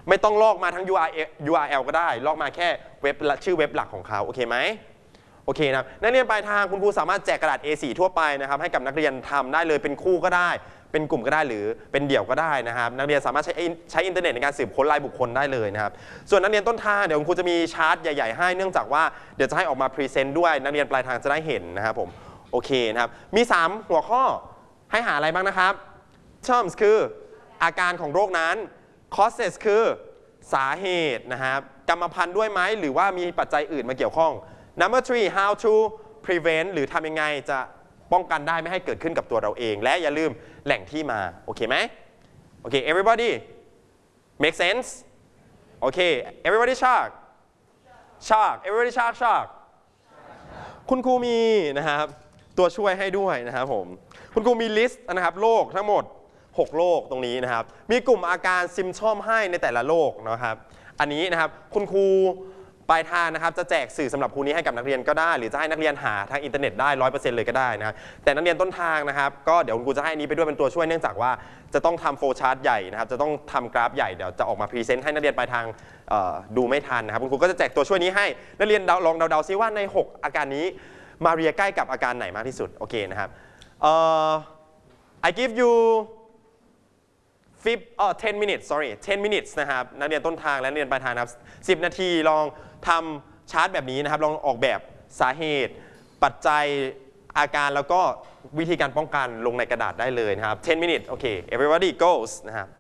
ไม่ต้องลอกมาทั้ง URL ก็ได้ลอกมาแค่เว็บชื่อเว็บหลักของเขาโอเคไหมโอเคนะนักเรียนปลายทางคุณครูสามารถแจกกระดาษ A4 ทั่วไปนะครับให้กับนักเรียนทำได้เลยเป็นคู่ก็ได้เป็นกลุ่มก็ได้หรือเป็นเดี่ยวก็ได้นะครับนักเรียนสามารถใช้อินเทอร์เน็ตในการสืบค้นรายบุคคลได้เลยนะครับส่วนนักเรียนต้นทางเดี๋ยวคุณครูจะมีชาร์ตใหญ่ๆให้เนื่องจากว่าเดี๋ยวจะให้ออกมาพรีเซนต์ด้วยนักเรียนปลายทางจะได้เห็นนะครับผมโอเคนะครับมี3หัวข้อให้หาอะไรบ้างนะครับ terms คืออาการของโรคนั้น causes คือสาเหตุนะครับกรรมพันธุ์ด้วยไหมหรือว่ามีปัจจัยอื่นมาเกี่ยวข้อง number 3 how to prevent หรือทำยังไงจะป้องกันได้ไม่ให้เกิดขึ้นกับตัวเราเองและอย่าลืมแหล่งที่มาโอเคไหมโอเค everybody make sense โอเค everybody shark everybody shark คุณครูมีนะครับตัวช่วยให้ด้วยนะครับผมคุณครูมีลิสต์นะครับโรคทั้งหมด6โรคตรงนี้นะครับมีกลุ่มอาการซิมทอมให้ในแต่ละโรคนะครับอันนี้นะครับคุณครูปลายทางนะครับจะแจกสื่อสำหรับครูนี้ให้กับนักเรียนก็ได้หรือจะให้นักเรียนหาทางอินเทอร์เน็ตได้ 100% เลยก็ได้นะครับแต่นักเรียนต้นทางนะครับก็เดี๋ยวคุณครูจะให้นี้ไปด้วยเป็นตัวช่วยเนื่องจากว่าจะต้องทำโฟล์ชาร์ตใหญ่นะครับจะต้องทำกราฟใหญ่เดี๋ยวจะออกมาพรีเซนต์ให้นักเรียนปลายทางดูไม่ทันนะครับคุณครูก็จะแจกตัวช่วยนี้ให้นักเรียนลองเดาซิว่าใน6อาการนี้มาเรียใกล้กับอาการไหนมากที่สุดโอเคนะครับI give you 10 minutes 10 minutes นะครับนักเรียนต้นทางและนักเรียนปลายทางนะครับ10 นาทีลองทำชาร์ตแบบนี้นะครับลองออกแบบสาเหตุปัจจัยอาการแล้วก็วิธีการป้องกันลงในกระดาษได้เลยนะครับ10 minutes โอเค everybody goes นะครับ